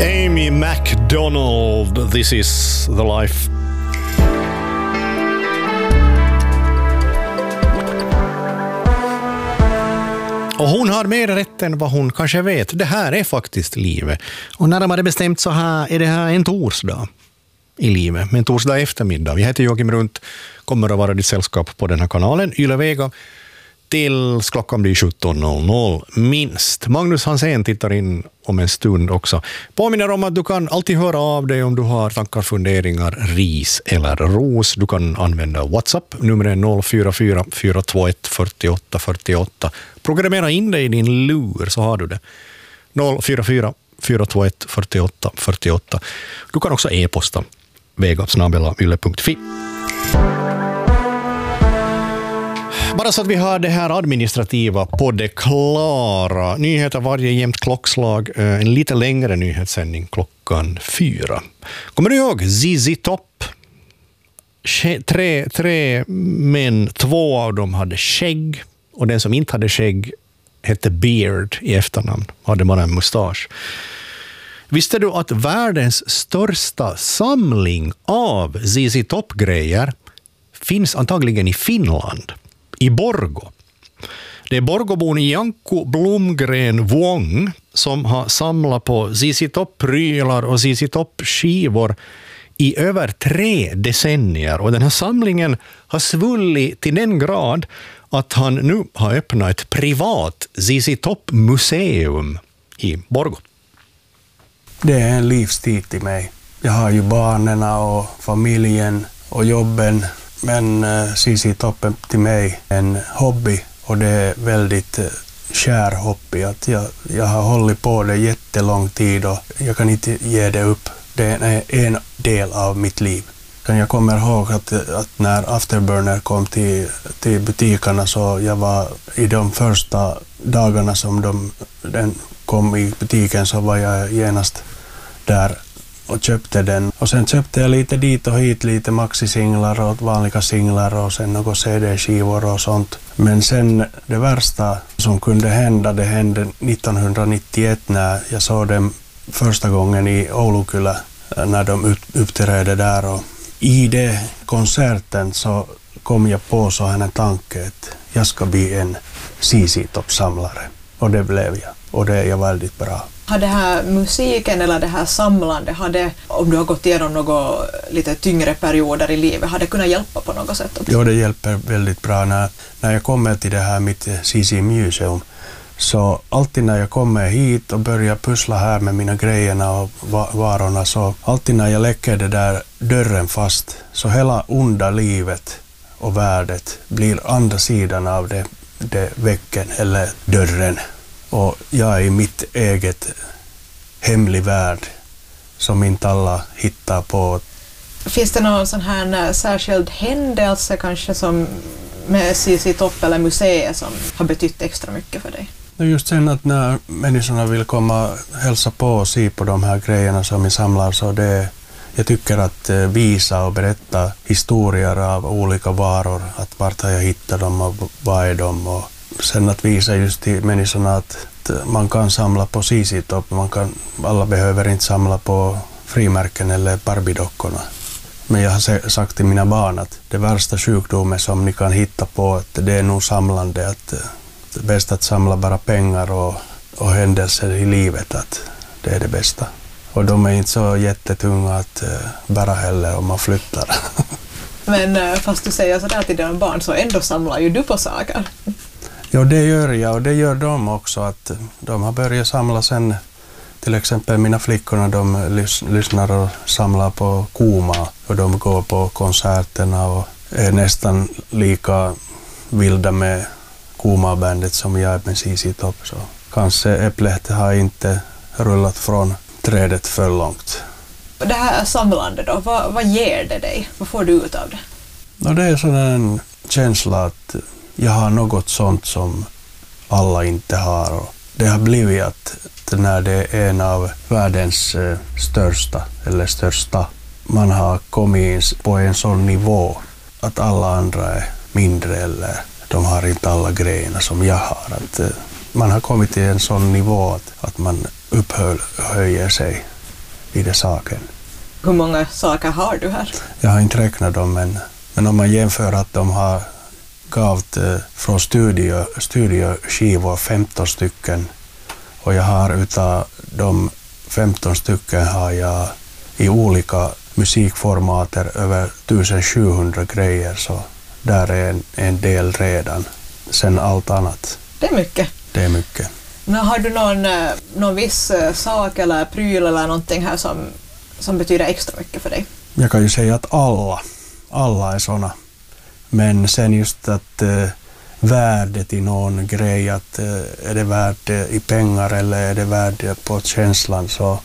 Amy MacDonald, This is the life. Och hon har mer rätt än vad hon kanske vet. Det här är faktiskt livet. Och närmare bestämt så här är det här en torsdag i livet. En torsdag eftermiddag. Jag heter Joakim Runt, kommer att vara ditt sällskap på den här kanalen, Yle Vega, tills klockan blir 17.00 minst. Magnus Hansén tittar in om en stund också. Påminner om att du kan alltid höra av dig om du har tankar, funderingar, ris eller ros. Du kan använda WhatsApp, numret 044 421 48 48. Programmera in dig i din lur så har du det. 044 421 48 48. Du kan också e-posta vega@yle.fi. Bara så att vi har det här administrativa på det klara. Nyheter varje jämnt klockslag. En lite längre nyhetssändning klockan 4. Kommer du ihåg ZZ Top? Tre män, 2 av dem hade skägg. Och den som inte hade skägg hette Beard i efternamn. Hade bara en mustasch. Visste du att världens största samling av ZZ Top-grejer finns antagligen i Finland? I Borgå. Det är Borgåbon Janko Blomgren Vuong som har samlat på ZZ Top-prylar och ZZ Top-skivor i över 3 decennier. Och den här samlingen har svullit till den grad att han nu har öppnat ett privat ZZ Top-museum i Borgå. Det är en livsstil till mig. Jag har ju barnen och familjen och jobben. Men ZZ Top är till mig en hobby och det är väldigt kär hobby. Att jag har hållit på det jättelång tid och jag kan inte ge det upp. Det är en del av mitt liv. Jag kommer ihåg att när Afterburner kom till butikerna så jag var i de första dagarna som den kom i butiken så var jag genast där och köpte den. Och sen köpte jag lite dit och hit, lite maxi-singlar och vanliga singlar och sen några CD-skivor och sånt. Men sen det värsta som kunde hända, det hände 1991 när jag såg dem första gången i Oulukylä när de uppträdde där. Och i det konserten så kom jag på så här en tanke att jag ska bli en ZZ Top-samlare. Och det blev jag. Och det är väldigt bra. Har det här musiken eller det här samlandet, om du har gått igenom några lite tyngre perioder i livet, har det kunnat hjälpa på något sätt? Ja, det hjälper väldigt bra. När jag kommer till det här mitt ZZ Museum så alltid när jag kommer hit och börjar pussla här med mina grejerna och varorna så alltid när jag lägger det där dörren fast så hela onda livet och värdet blir andra sidan av det väggen eller dörren. Och jag är i mitt eget hemlig värld som inte alla hittar på. Finns det någon sån här särskild händelse kanske som med ZZ Top eller museet som har betytt extra mycket för dig? Just sen att när människorna vill komma hälsa på och se på de här grejerna som vi samlar så jag tycker att visa och berätta historier av olika varor, att vart har jag hittat dem och vad är de och sen att visa just till människorna att man kan samla på ZZ Top, alla behöver inte samla på frimärken eller Barbie-dockorna. Men jag har sagt till mina barn att det värsta sjukdomen som ni kan hitta på att det är nog samlande, att det är bäst att samla bara pengar och händelser i livet, att det är det bästa. Och de är inte så jättetunga att bära heller om man flyttar. Men fast du säger sådär till dina barn så ändå samlar ju du på saker. Ja, det gör jag och det gör de också. Att de har börjat samla sen, till exempel mina flickorna, de lyssnar och samlar på Kuma och de går på konserterna och är nästan lika vilda med Kuma-bandet som jag är med ZZ Top. Så kanske äpplet har inte rullat från trädet för långt. Det här samlande då, vad ger det dig? Vad får du ut av det? Ja, det är sån en känsla att jag har något sånt som alla inte har. Och det har blivit att när det är en av världens största, man har kommit på en sån nivå att alla andra är mindre eller de har inte alla grejerna som jag har. Att man har kommit till en sån nivå att man upphöjer sig i det saken. Hur många saker har du här? Jag har inte räknat dem, men om man jämför att de har gavt från studioskivor 15 stycken och jag har utav de 15 stycken har jag i olika musikformater över 1700 grejer, så där är en del redan. Sen allt annat. Det är mycket. Det är mycket. Men har du någon viss sak eller pryl eller någonting här som betyder extra mycket för dig? Jag kan ju säga att alla är såna. Men sen just att värdet i någon grej, att är det värt i pengar eller är det värt på känslan,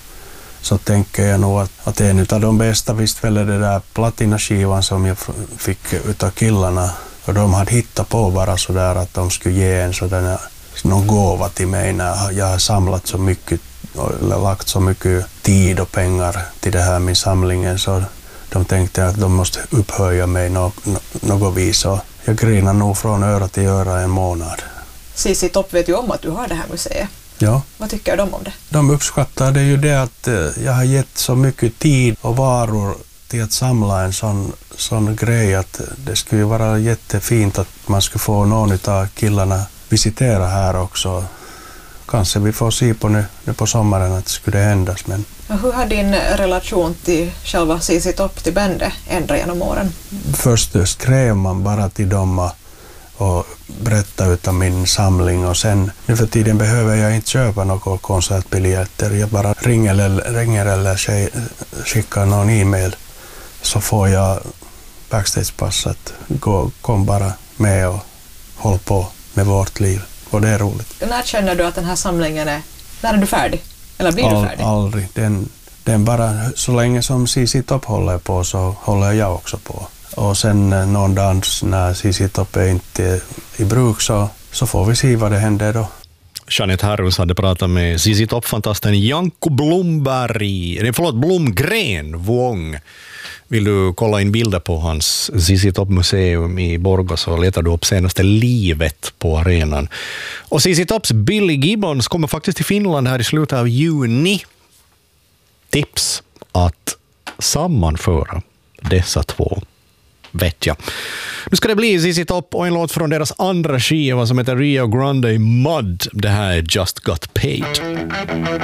så tänker jag nog att en av de bästa visst väl är det där platinaskivan som jag fick utav killarna. Och de hade hittat på bara sådär att de skulle ge en sådan någon gåva till mig när jag har samlat så mycket eller lagt så mycket tid och pengar till det här med samlingen, så de tänkte att de måste upphöja mig något vis, och jag grinar nog från öra till öra en månad. ZZ Top vet ju om att du har det här museet. Ja. Vad tycker de om det? De uppskattade ju det att jag har gett så mycket tid och varor till att samla en sån grej, att det skulle vara jättefint att man skulle få någon av killarna visitera här också. Kanske vi får se på nu på sommaren att det skulle händas. Men hur har din relation till själva ZZ Top, till bandet, ändrat genom åren? Först skrev man bara till dem och berättade utav min samling, och sen nu för tiden behöver jag inte köpa några konsertbiljetter. Jag bara ringer eller skickar någon e-mail, så får jag backstagepass att kom bara med och håll på med vårt liv. Och det är roligt. När känner du att den här samlingen när är du färdig? Eller blir du färdig? Aldrig. Den bara, så länge som ZZ Top håller på så håller jag också på. Och sen någon dag när ZZ Top är inte i bruk så får vi se vad det händer då. Jeanette Harrus hade pratat med ZZ Top-fantasten Janko Blomgren Vuong. Vill du kolla in bilder på hans ZZ Top-museum i Borgå, så letar du upp senaste livet på arenan. Och ZZ Tops Billy Gibbons kommer faktiskt till Finland här i slutet av juni. Tips att sammanföra dessa två, vet jag. Nu ska det bli ZZ Top och en låt från deras andra skiva som heter Rio Grande Mud. Det här är Just Got Paid.